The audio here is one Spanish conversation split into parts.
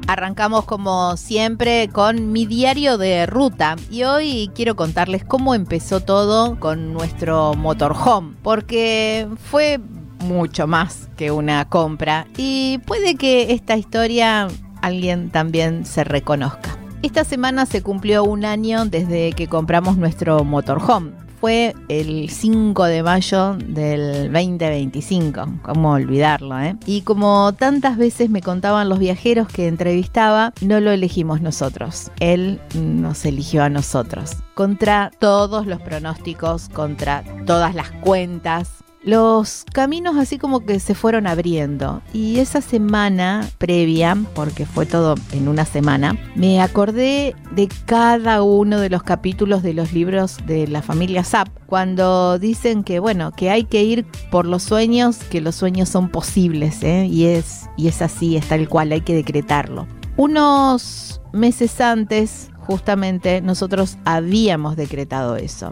Arrancamos como siempre con mi diario de ruta y hoy quiero contarles cómo empezó todo con nuestro motorhome, porque fue mucho más que una compra y puede que esta historia alguien también se reconozca. Esta semana se cumplió 1 año desde que compramos nuestro motorhome. Fue el 5 de mayo del 2025, cómo olvidarlo, ¿eh? Y como tantas veces me contaban los viajeros que entrevistaba, no lo elegimos nosotros, él nos eligió a nosotros. Contra todos los pronósticos, contra todas las cuentas, los caminos así como que se fueron abriendo y esa semana previa, porque fue todo en una semana, me acordé de cada uno de los capítulos de los libros de la familia Zapp, cuando dicen que bueno, que hay que ir por los sueños, que los sueños son posibles, y es así, es tal cual, hay que decretarlo. Unos meses antes, justamente, nosotros habíamos decretado eso,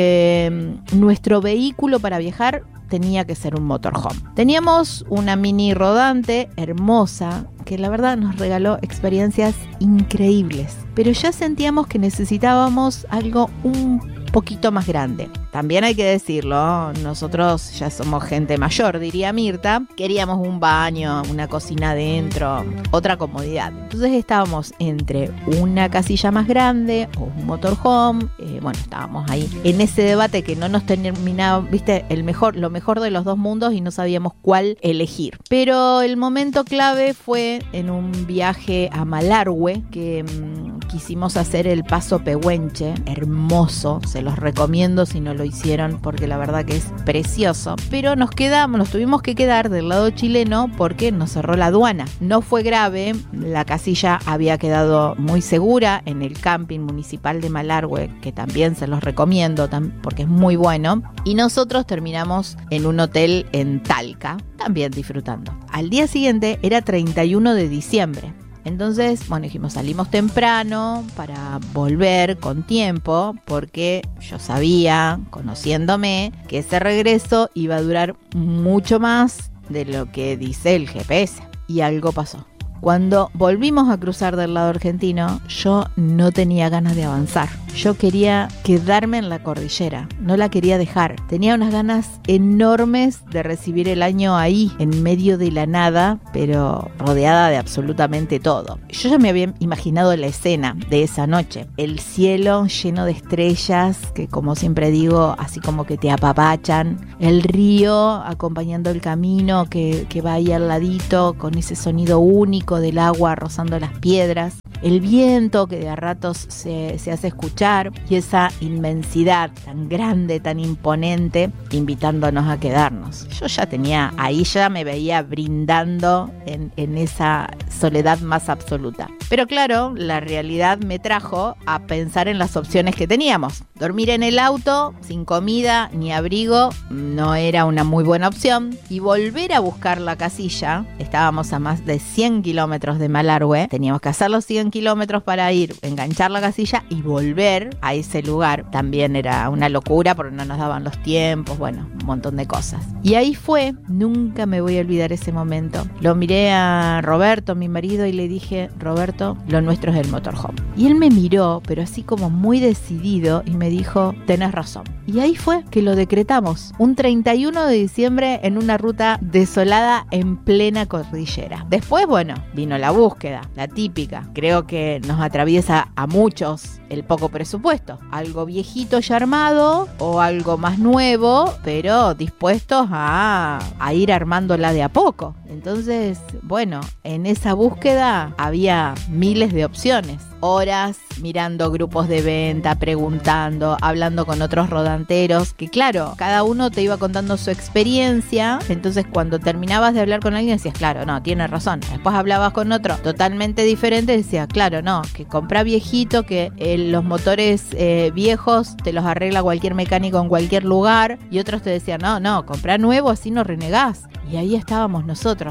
que nuestro vehículo para viajar tenía que ser un motorhome. Teníamos una mini rodante hermosa que la verdad nos regaló experiencias increíbles, pero ya sentíamos que necesitábamos algo un poquito más grande. También hay que decirlo, nosotros ya somos gente mayor, diría Mirta, queríamos un baño, una cocina adentro, otra comodidad. Entonces estábamos entre una casilla más grande o un motorhome, bueno, estábamos ahí en ese debate que no nos terminaba, viste, lo mejor de los dos mundos y no sabíamos cuál elegir. Pero el momento clave fue en un viaje a Malargüe que quisimos hacer el Paso Pehuenche, hermoso, se los recomiendo si no lo hicieron porque la verdad que es precioso, pero nos tuvimos que quedar del lado chileno porque nos cerró la aduana. No fue grave, la casilla había quedado muy segura en el camping municipal de Malargüe, que también se los recomiendo porque es muy bueno, y nosotros terminamos en un hotel en Talca, también disfrutando. Al día siguiente era 31 de diciembre. Entonces, bueno, dijimos, salimos temprano para volver con tiempo, porque yo sabía, conociéndome, que ese regreso iba a durar mucho más de lo que dice el GPS. Y algo pasó. Cuando volvimos a cruzar del lado argentino, yo no tenía ganas de avanzar. Yo quería quedarme en la cordillera, no la quería dejar. Tenía unas ganas enormes de recibir el año ahí, en medio de la nada, pero rodeada de absolutamente todo. Yo ya me había imaginado la escena de esa noche. El cielo lleno de estrellas, que como siempre digo, así como que te apapachan. El río acompañando el camino que va ahí al ladito, con ese sonido único del agua rozando las piedras, el viento que de a ratos se hace escuchar y esa inmensidad tan grande, tan imponente, invitándonos a quedarnos. Yo ya me veía brindando en esa soledad más absoluta. Pero claro, la realidad me trajo a pensar en las opciones que teníamos. Dormir en el auto, sin comida ni abrigo, no era una muy buena opción. Y volver a buscar la casilla, estábamos a más de 100 kilómetros de Malargüe, teníamos que hacer los 100 kilómetros para ir, enganchar la casilla y volver a ese lugar. También era una locura porque no nos daban los tiempos, bueno, un montón de cosas. Y ahí fue, nunca me voy a olvidar ese momento. Lo miré a Roberto, mi marido, y le dije, Roberto, lo nuestro es el motorhome. Y él me miró, pero así como muy decidido, y me dijo, tenés razón. Y ahí fue que lo decretamos. Un 31 de diciembre en una ruta desolada en plena cordillera. Después, bueno, vino la búsqueda, la típica. Creo que nos atraviesa a muchos el poco presupuesto. Algo viejito ya armado o algo más nuevo, pero dispuestos a ir armándola de a poco. Entonces, bueno, en esa búsqueda había miles de opciones. Horas mirando grupos de venta, preguntando, hablando con otros rodanteros, que claro, cada uno te iba contando su experiencia. Entonces cuando terminabas de hablar con alguien decías, claro, no, tiene razón. Después hablabas con otro totalmente diferente y decías, claro, no, que comprá viejito, que los motores viejos te los arregla cualquier mecánico en cualquier lugar. Y otros te decían, no, comprá nuevo, así no renegás. Y ahí estábamos nosotros,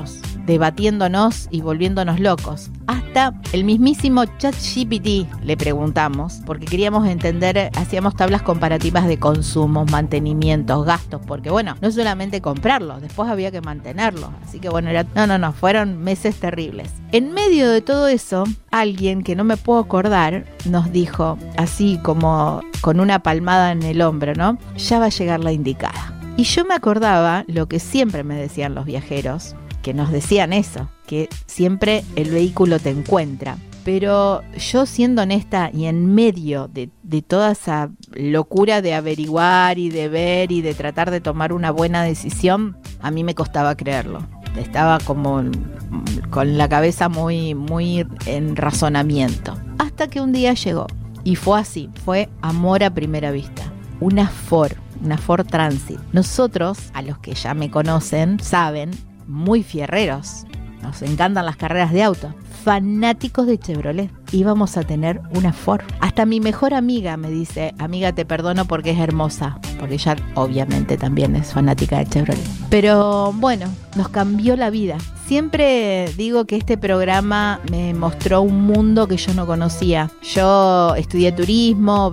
debatiéndonos y volviéndonos locos. Hasta el mismísimo ChatGPT le preguntamos, porque queríamos entender, hacíamos tablas comparativas de consumos, mantenimientos, gastos, porque bueno, no solamente comprarlos, después había que mantenerlos. Así que bueno, fueron meses terribles. En medio de todo eso, alguien que no me puedo acordar nos dijo, así como con una palmada en el hombro, ¿no? Ya va a llegar la indicada. Y yo me acordaba lo que siempre me decían los viajeros, que nos decían eso, que siempre el vehículo te encuentra. Pero yo, siendo honesta y en medio de toda esa locura de averiguar y de ver y de tratar de tomar una buena decisión, a mí me costaba creerlo. Estaba como con la cabeza muy en razonamiento. Hasta que un día llegó. Y fue así, fue amor a primera vista. Una Ford Transit. Nosotros, a los que ya me conocen, saben, muy fierreros. Nos encantan las carreras de auto. Fanáticos de Chevrolet. Íbamos a tener una Ford. Hasta mi mejor amiga me dice, amiga, te perdono porque es hermosa. Porque ella obviamente también es fanática de Chevrolet. Pero bueno, nos cambió la vida. Siempre digo que este programa me mostró un mundo que yo no conocía. Yo estudié turismo,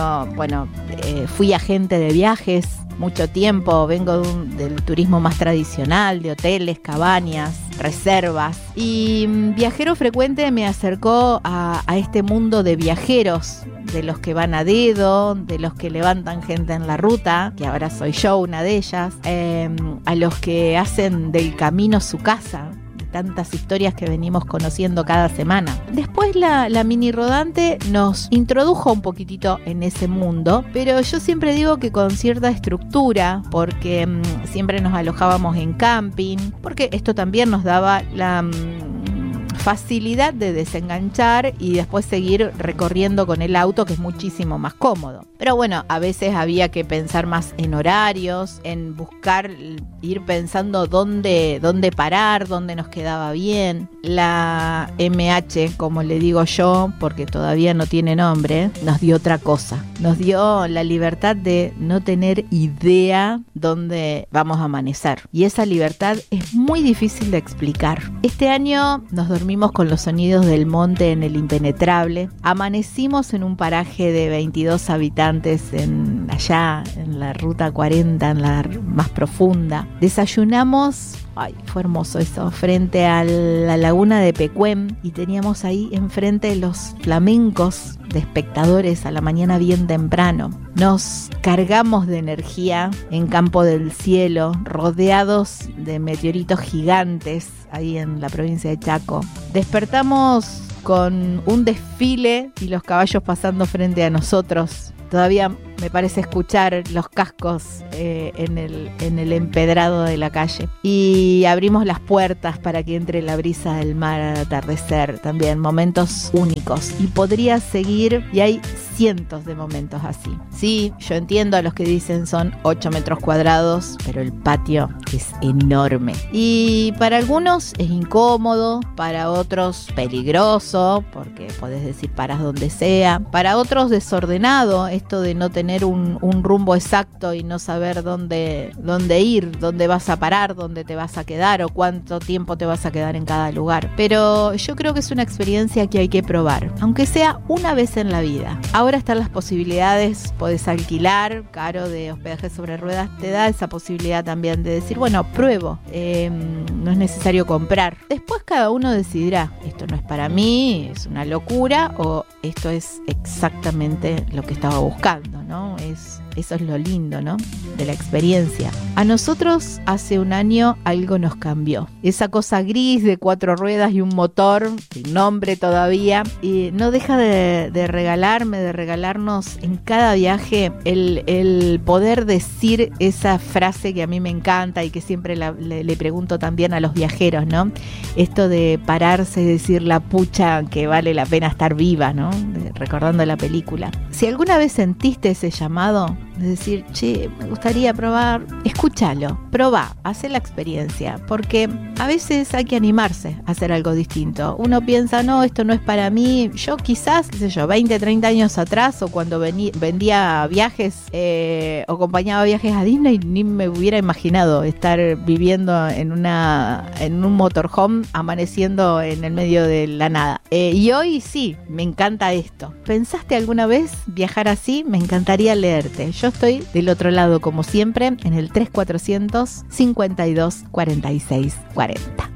fui agente de viajes mucho tiempo, vengo del turismo más tradicional, de hoteles, cabañas, reservas. Y Viajero Frecuente me acercó a este mundo de viajeros, de los que van a dedo, de los que levantan gente en la ruta, que ahora soy yo una de ellas, a los que hacen del camino su casa, de tantas historias que venimos conociendo cada semana. Después la mini rodante nos introdujo un poquitito en ese mundo, pero yo siempre digo que con cierta estructura, porque siempre nos alojábamos en camping, porque esto también nos daba la facilidad de desenganchar y después seguir recorriendo con el auto, que es muchísimo más cómodo. Pero bueno, a veces había que pensar más en horarios, en buscar, ir pensando dónde parar, dónde nos quedaba bien. La MH, como le digo yo, porque todavía no tiene nombre, nos dio otra cosa. Nos dio la libertad de no tener idea dónde vamos a amanecer. Y esa libertad es muy difícil de explicar. Este año nos dormimos con los sonidos del monte en el impenetrable. Amanecimos en un paraje de 22 habitantes allá en la ruta 40, en la más profunda. Desayunamos, fue hermoso eso, frente a la laguna de Pecuén, y teníamos ahí enfrente los flamencos de espectadores a la mañana bien temprano. Nos cargamos de energía en Campo del Cielo, rodeados de meteoritos gigantes ahí en la provincia de Chaco. Despertamos con un desfile y los caballos pasando frente a nosotros. Todavía me parece escuchar los cascos en el empedrado de la calle. Y abrimos las puertas para que entre la brisa del mar al atardecer. También momentos únicos. Y podría seguir, y hay cientos de momentos así. Sí, yo entiendo a los que dicen son 8 metros cuadrados, pero el patio es enorme. Y para algunos es incómodo, para otros peligroso, porque podés decir paras donde sea. Para otros desordenado, esto de no tener un rumbo exacto y no saber dónde ir, dónde vas a parar, dónde te vas a quedar o cuánto tiempo te vas a quedar en cada lugar. Pero yo creo que es una experiencia que hay que probar, aunque sea una vez en la vida. Ahora están las posibilidades, podés alquilar, Caro de Hospedaje sobre Ruedas te da esa posibilidad también de decir, bueno, pruebo, no es necesario comprar. Después cada uno decidirá, esto no es para mí, es una locura, o esto es exactamente lo que estaba buscando, ¿no? Eso es lo lindo, ¿no?, de la experiencia. A nosotros hace un año algo nos cambió. Esa cosa gris de 4 ruedas y un motor, sin nombre todavía, y no deja de regalarnos en cada viaje el poder decir esa frase que a mí me encanta y que siempre le pregunto también a los viajeros, ¿no? Esto de pararse y decir la pucha que vale la pena estar viva, ¿no? Recordando la película. Si alguna vez sentiste ese llamado, de decir, che, me gustaría probar, escúchalo, probá, hacé la experiencia, porque a veces hay que animarse a hacer algo distinto. Uno piensa, no, esto no es para mí. Yo quizás, qué sé yo, 20, 30 años atrás, o cuando vendía viajes o acompañaba viajes a Disney, ni me hubiera imaginado estar viviendo en un motorhome, amaneciendo en el medio de la nada. Y hoy sí, me encanta esto. ¿Pensaste alguna vez viajar así? Me encantaría leerte. Yo estoy del otro lado, como siempre, en el 3400 52 46 40.